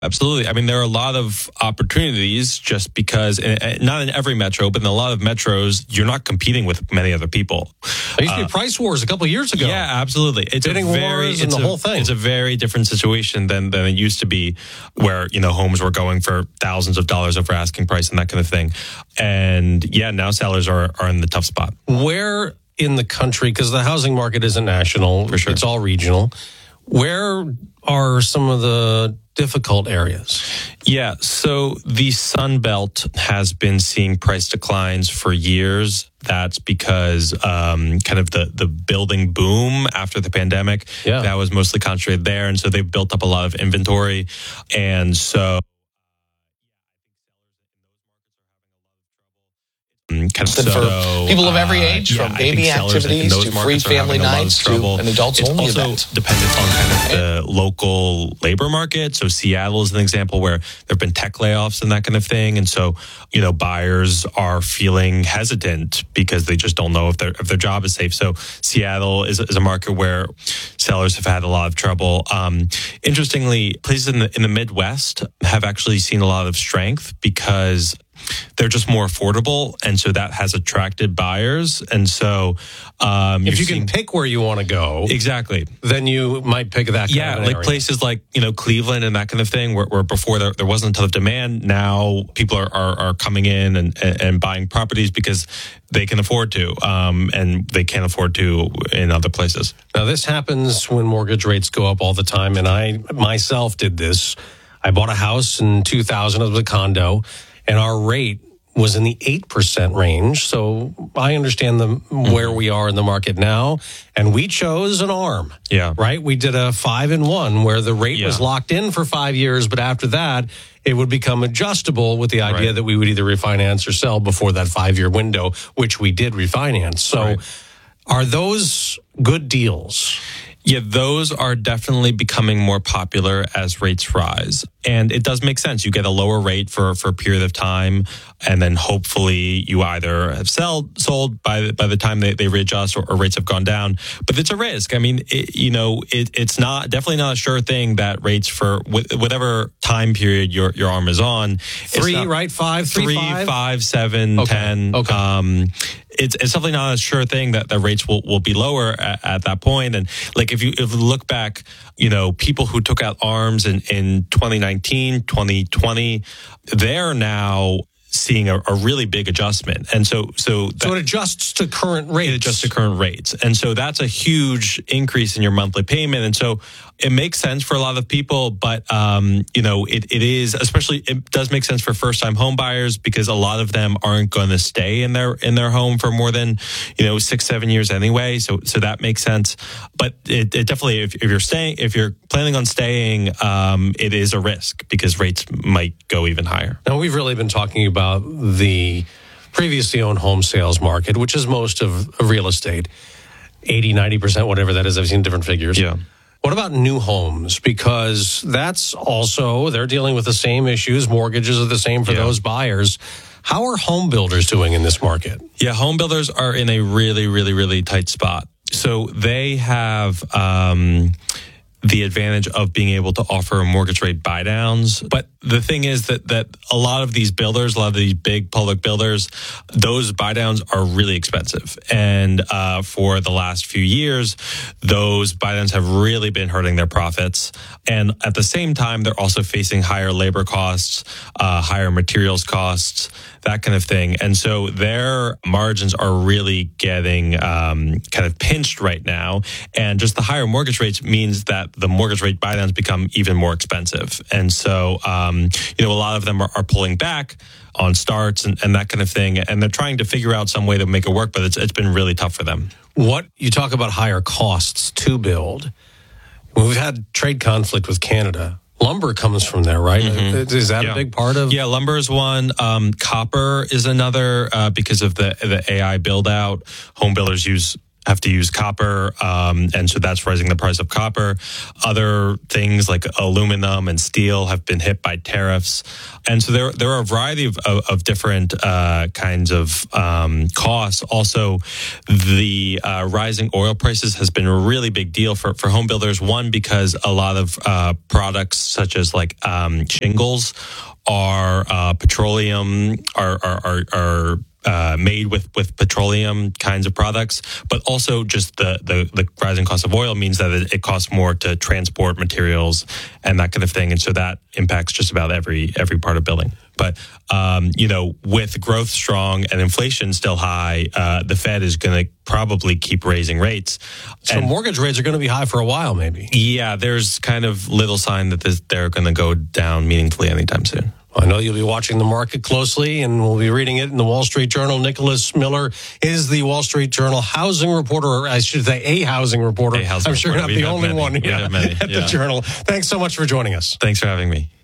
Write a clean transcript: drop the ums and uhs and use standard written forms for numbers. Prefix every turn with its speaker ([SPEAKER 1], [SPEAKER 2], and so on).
[SPEAKER 1] Absolutely. I mean, there are a lot of opportunities just because, not in every metro, but in a lot of metros, you're not competing with many other people.
[SPEAKER 2] There used to be price wars a couple of years ago.
[SPEAKER 1] Yeah, absolutely. It's
[SPEAKER 2] bidding wars and the whole thing.
[SPEAKER 1] It's a very different situation than it used to be, where homes were going for thousands of dollars over asking price and that kind of thing. And yeah, now sellers are in the tough spot.
[SPEAKER 2] Where in the country, because the housing market isn't national,
[SPEAKER 1] for sure,
[SPEAKER 2] it's all regional. Where are some of the difficult areas?
[SPEAKER 1] Yeah, so the Sun Belt has been seeing price declines for years. That's because kind of the building boom after the pandemic, that was mostly concentrated there. And so they built up a lot of inventory. And so
[SPEAKER 3] for people of every age, from baby activities to free family nights to an adults only event.
[SPEAKER 1] It's also dependent on kind of the local labor market. So Seattle is an example where there have been tech layoffs and that kind of thing. And so, buyers are feeling hesitant because they just don't know if their job is safe. So Seattle is a market where sellers have had a lot of trouble. Interestingly, places in the Midwest have actually seen a lot of strength because they're just more affordable, and so that has attracted buyers. And so,
[SPEAKER 2] if you can pick where you want to go,
[SPEAKER 1] exactly,
[SPEAKER 2] then you might pick that.
[SPEAKER 1] Yeah, like area. Places like Cleveland and that kind of thing, where before there wasn't a ton of demand. Now people are coming in and buying properties because they can afford to, and they can't afford to in other places.
[SPEAKER 2] Now this happens when mortgage rates go up all the time, and I myself did this. I bought a house in 2000. It was a condo. And our rate was in the 8% range. So I understand where we are in the market now. And we chose an ARM.
[SPEAKER 1] Yeah.
[SPEAKER 2] Right? We did a 5-in-1 where the rate was locked in for 5 years. But after that, it would become adjustable with the idea that we would either refinance or sell before that 5-year window, which we did refinance. So are those good deals?
[SPEAKER 1] Yeah, those are definitely becoming more popular as rates rise. And it does make sense. You get a lower rate for a period of time, and then hopefully you either have sold by the time they readjust or rates have gone down. But it's a risk. I mean, it's definitely not a sure thing that rates for whatever time period your ARM is on.
[SPEAKER 2] 3, right? 5, 3,
[SPEAKER 1] 5, 7, 10.
[SPEAKER 2] Okay.
[SPEAKER 1] It's definitely not a sure thing that the rates will be lower at that point. And like if you look back, people who took out ARMs in 2019, 2020, they're now seeing a really big adjustment. And so it
[SPEAKER 2] adjusts to current rates.
[SPEAKER 1] It adjusts to current rates. And so that's a huge increase in your monthly payment. And so it makes sense for a lot of people, but it does make sense for first-time home buyers because a lot of them aren't going to stay in their home for more than 6-7 years anyway. So that makes sense. But it definitely, if you're planning on staying, it is a risk because rates might go even higher.
[SPEAKER 2] Now we've really been talking about the previously owned home sales market, which is most of real estate, 80-90%, whatever that is. I've seen different figures.
[SPEAKER 1] Yeah.
[SPEAKER 2] What about new homes? Because that's also, they're dealing with the same issues. Mortgages are the same for those buyers. How are home builders doing in this market?
[SPEAKER 1] Yeah, home builders are in a really, really, really tight spot. So they have the advantage of being able to offer mortgage rate buy downs. But the thing is that a lot of these builders, a lot of these big public builders, those buy downs are really expensive. And for the last few years, those buy downs have really been hurting their profits. And at the same time, they're also facing higher labor costs, higher materials costs, that kind of thing. And so their margins are really getting kind of pinched right now. And just the higher mortgage rates means that the mortgage rate buy downs become even more expensive. And so, a lot of them are pulling back on starts and that kind of thing. And they're trying to figure out some way to make it work, but it's been really tough for them.
[SPEAKER 2] What you talk about higher costs to build. We've had trade conflict with Canada. Lumber comes from there, right? Mm-hmm. Is that a big part of?
[SPEAKER 1] Yeah, lumber is one. Copper is another because of the AI build out. Home builders have to use copper, and so that's raising the price of copper. Other things like aluminum and steel have been hit by tariffs, and so there are a variety of different kinds of costs. Also, the rising oil prices has been a really big deal for home builders. One, because a lot of products such as like shingles are petroleum are made with petroleum kinds of products, but also just the rising cost of oil means that it costs more to transport materials and that kind of thing, and so that impacts just about every part of building. But with growth strong and inflation still high, the Fed is going to probably keep raising rates.
[SPEAKER 2] So mortgage rates are going to be high for a while, maybe.
[SPEAKER 1] Yeah, there's kind of little sign that they're going to go down meaningfully anytime soon.
[SPEAKER 2] I know you'll be watching the market closely, and we'll be reading it in the Wall Street Journal. Nicholas Miller is the Wall Street Journal housing reporter, or I should say a housing reporter. I'm sure you're not the only one at the Journal. Thanks so much for joining us.
[SPEAKER 1] Thanks for having me.